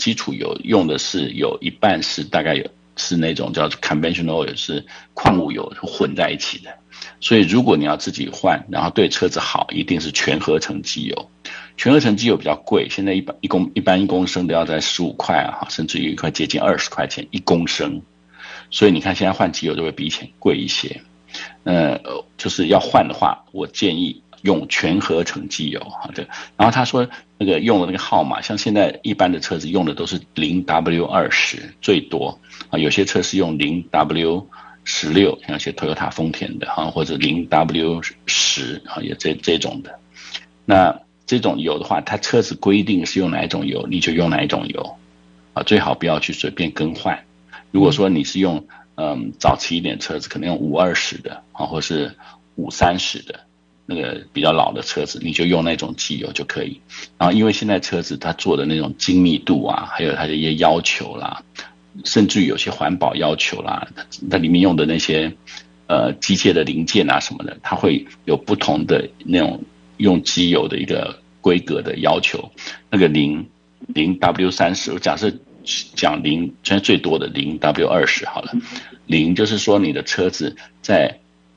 基础油用的是有一半是大概是那种叫做 conventional oil， 是矿物油混在一起的。所以如果你要自己换，然后对车子好，一定是全合成机油。全合成机油比较贵，现在一般1公升都要在15块啊，甚至于快接近20块钱1公升。所以你看现在换机油就会比以前贵一些。就是要换的话，我建议用全合成机油啊。对，然后他说那个用的那个号码，像现在一般的车子用的都是 0W20 最多啊，有些车是用 0W16，像有些 Toyota 丰田的啊，或者 0W10啊，也这种的。那这种油的话，它车子规定是用哪一种油，你就用哪一种油啊，最好不要去随便更换。如果说你是用早期一点车子可能用520的啊，或是530的那个比较老的车子，你就用那种机油就可以。然后因为现在车子它做的那种精密度啊，还有它的一些要求啦，甚至于有些环保要求啦，它里面用的那些机械的零件啊什么的，它会有不同的那种用机油的一个规格的要求。那个0W30，我假设讲现在最多的 0W20 好了。0就是说你的车子在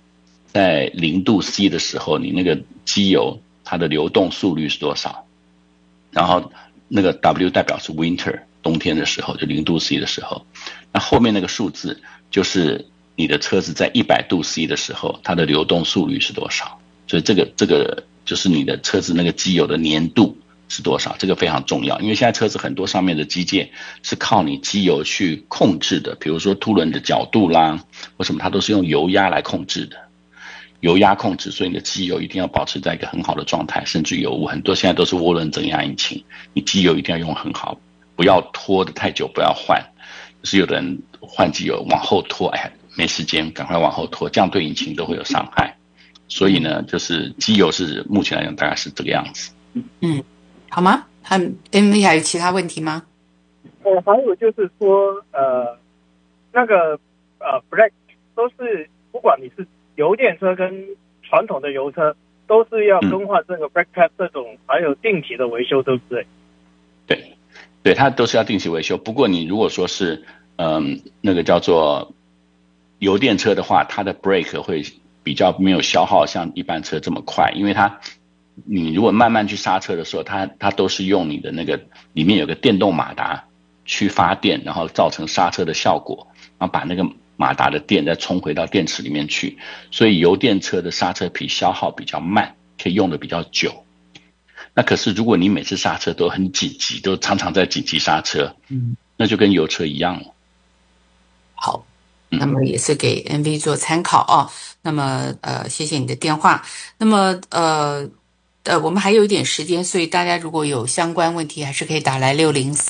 0度 C 的时候，你那个机油它的流动速率是多少？然后那个 W 代表是 winter， 冬天的时候，就0度 C 的时候。那后面那个数字就是你的车子在100度 C 的时候，它的流动速率是多少？所以这个就是你的车子那个机油的粘度是多少，这个非常重要。因为现在车子很多上面的机件是靠你机油去控制的，比如说凸轮的角度啦或什么，它都是用油压来控制的，油压控制，所以你的机油一定要保持在一个很好的状态。甚至油污很多现在都是涡轮增压引擎，你机油一定要用很好，不要拖得太久，不要换。就是有的人换机油往后拖，哎，没时间，赶快往后拖，这样对引擎都会有伤害。所以呢，就是机油是目前来讲大概是这个样子。 好吗？MV 还有其他问题吗？ 还有就是说，那个brake 都是，不管你是油电车跟传统的油车，都是要更换这个 brake pad 这种，还有定期的维修，对不对？ 对，它都是要定期维修。不过你如果说是那个叫做油电车的话，它的 brake 会比较没有消耗像一般车这么快，因为你如果慢慢去刹车的时候，它都是用你的那个里面有个电动马达去发电，然后造成刹车的效果，然后把那个马达的电再充回到电池里面去，所以油电车的刹车皮消耗比较慢，可以用的比较久。那可是如果你每次刹车都很紧急，都常常在紧急刹车，那就跟油车一样了。 好，那么也是给 MV 做参考啊。那么谢谢你的电话。那么我们还有一点时间，所以大家如果有相关问题，还是可以打来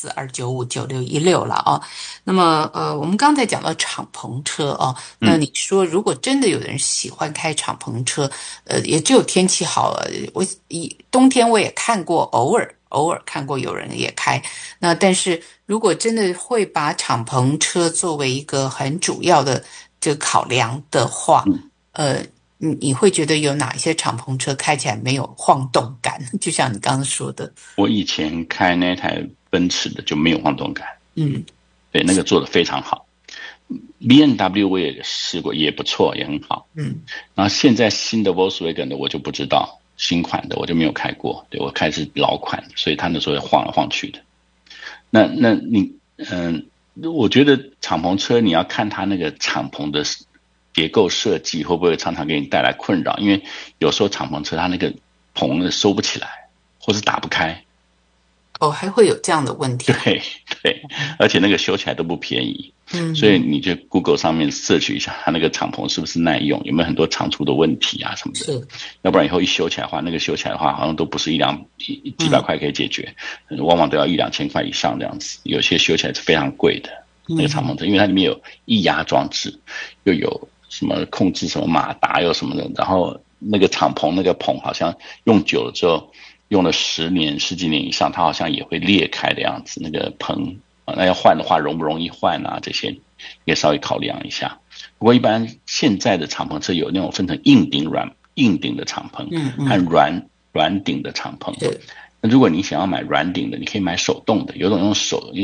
604-295-9616了啊。那么我们刚才讲到敞篷车啊，那你说如果真的有人喜欢开敞篷车，也只有天气好，冬天我也看过，偶尔看过有人也开。那但是如果真的会把敞篷车作为一个很主要的这个考量的话，你会觉得有哪一些敞篷车开起来没有晃动感？就像你刚刚说的， 我以前开那台奔驰的就没有晃动感。对，那个做得非常好。BMW 我也试过，也不错，也很好。然后现在新的 Volkswagen 的我就不知道，新款的我就没有开过。对，我开是老款，所以它那时候晃来晃去的。那你我觉得敞篷车你要看它那个敞篷的结构设计会不会常常给你带来困扰，因为有时候敞篷车它那个棚收不起来，或是打不开。 还会有这样的问题。 对，而且那个修起来都不便宜。所以你就 Google 上面 search 一下它那个敞篷是不是耐用，有没有很多长处的问题啊什么的。 是， 要不然以后修起来的话好像都不是几百块可以解决，往往都要1-2千块以上这样子。有些修起来是非常贵的那个敞篷车，因为它里面有液压装置，又有什么控制什么马达又什么的，然后那个敞篷那个棚好像用久了之后，用了10几年以上，它好像也会裂开的样子，那个棚那要换的话容不容易换啊，这些也稍微考量一下。不过一般现在的敞篷车有那种分成硬顶的敞篷和软顶的敞篷。那如果你想要买软顶的，你可以买手动的，有种用手